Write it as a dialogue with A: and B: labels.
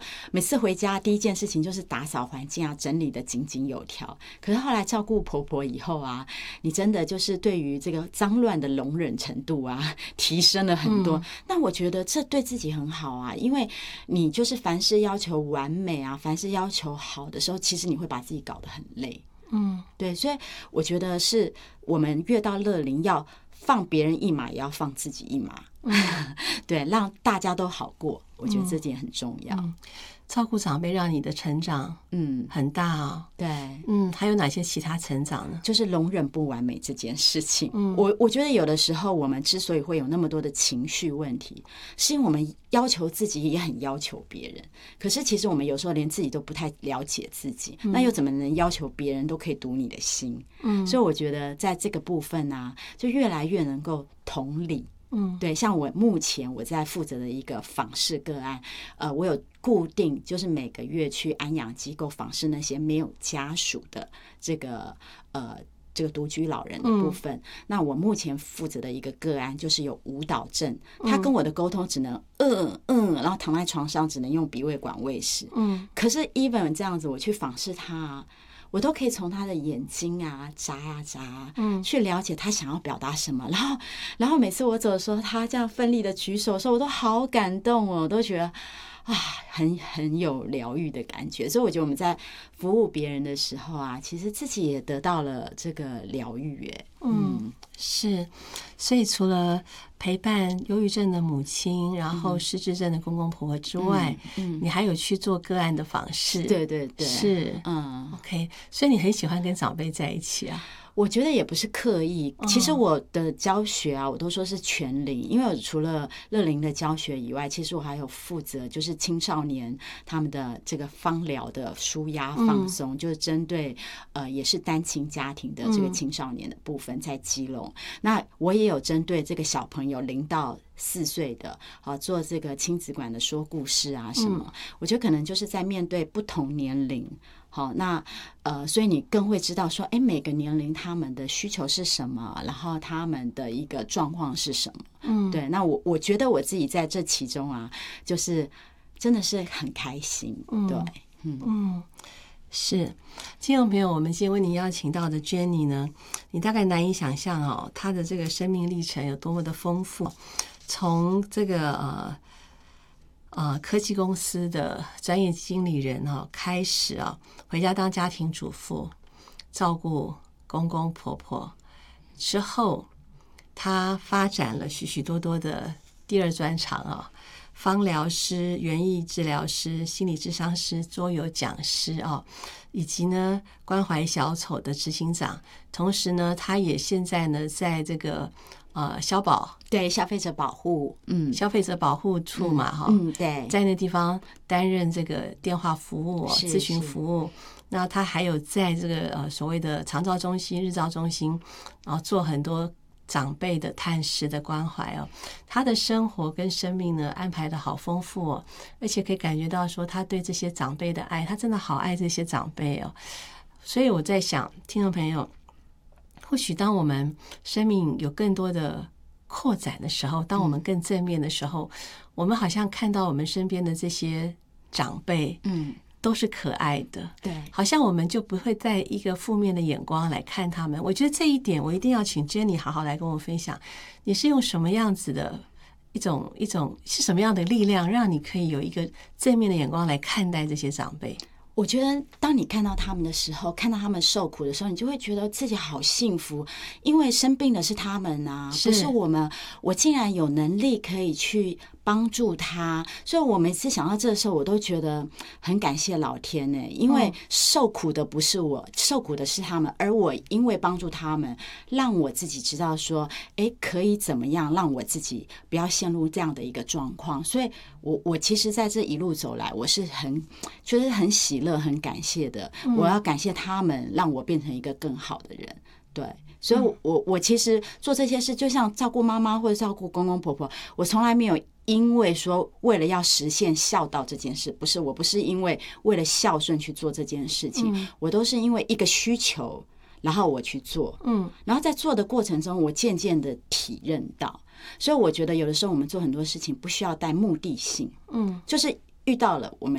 A: 每次回家第一件事情就是打扫环境啊，整理的井井有条。可是后来照顾婆婆以后啊，你真的就是对于这个脏乱的容忍程度啊，提升了很多。那我觉得这对自己很好啊，因为你就是凡事要求完美啊，凡事要求好的时候，其实你会把自己搞得很累。对，所以我觉得是我们越到乐龄，要放别人一马，也要放自己一马。对，让大家都好过，我觉得这点很重要。
B: 照顾长辈让你的成长很大哦。
A: 对，
B: 还有哪些其他成长呢？
A: 就是容忍不完美这件事情。我觉得有的时候我们之所以会有那么多的情绪问题，是因为我们要求自己也很要求别人，可是其实我们有时候连自己都不太了解自己，那又怎么能要求别人都可以读你的心？所以我觉得在这个部分啊，就越来越能够同理。对，像我目前我在负责的一个访视个案，我有固定就是每个月去安养机构访视那些没有家属的这个独居老人的部分。那我目前负责的一个个案就是有舞蹈症，他跟我的沟通只能然后躺在床上只能用鼻胃管喂食。可是 even 这样子我去访视他啊，我都可以从他的眼睛啊眨啊眨，去了解他想要表达什么。然后每次我走的时候，他这样奋力的举手的时候，我都好感动哦，我都觉得啊，很有疗愈的感觉。所以我觉得我们在服务别人的时候啊，其实自己也得到了这个疗愈耶。
B: 是，所以除了陪伴忧郁症的母亲，然后失智症的公公婆婆之外，你还有去做个案的访视。
A: 对对对，
B: 是，OK。所以你很喜欢跟长辈在一起啊？
A: 我觉得也不是刻意，其实我的教学啊，我都说是全龄，因为我除了乐龄的教学以外，其实我还有负责就是青少年他们的这个芳疗的舒压放松，就是针对也是单亲家庭的这个青少年的部分在基隆。那我也有针对这个小朋友0到4岁的做这个亲子馆的说故事啊什么，我觉得可能就是在面对不同年龄。好，那所以你更会知道说，每个年龄他们的需求是什么，然后他们的一个状况是什么。对，那我觉得我自己在这其中啊，就是真的是很开心。对，
B: 是。听众朋友，我们今天为您邀请到的 Jenny 呢，你大概难以想象哦，她的这个生命历程有多么的丰富，从这个科技公司的专业经理人开始回家当家庭主妇，照顾公公婆婆之后，他发展了许许多多的第二专长芳疗师、园艺治疗师、心理咨商师、桌游讲师以及呢关怀小丑的执行长。同时呢，他也现在呢在这个消保，
A: 对，消费者保护，
B: 消费者保护处嘛，
A: 对，
B: 在那地方担任这个电话服务、咨询服务。那他还有在这个所谓的长照中心、日照中心，然后做很多长辈的探视的关怀他的生活跟生命呢安排的好丰富而且可以感觉到说他对这些长辈的爱，他真的好爱这些长辈所以我在想，听众朋友，或许当我们生命有更多的扩展的时候，当我们更正面的时候，我们好像看到我们身边的这些长辈都是可爱的，
A: 对，
B: 好像我们就不会在一个负面的眼光来看他们。我觉得这一点我一定要请 Jenny 好好来跟我分享，你是用什么样子的一种是什么样的力量，让你可以有一个正面的眼光来看待这些长辈？
A: 我觉得当你看到他们的时候，看到他们受苦的时候，你就会觉得自己好幸福，因为生病的是他们啊，不是我们。我竟然有能力可以去帮助他，所以我每次想到这个时候，我都觉得很感谢老天呢，因为受苦的不是我，受苦的是他们，而我因为帮助他们，让我自己知道说，可以怎么样让我自己不要陷入这样的一个状况。所以我其实在这一路走来，我是觉得很喜乐、很感谢的。我要感谢他们，让我变成一个更好的人。对，所以我其实做这些事，就像照顾妈妈或者照顾公公婆婆，我从来没有因为说为了要实现孝道这件事，我不是因为为了孝顺去做这件事情，我都是因为一个需求，然后我去做，然后在做的过程中，我渐渐的体认到，所以我觉得有的时候我们做很多事情不需要带目的性，就是遇到了我们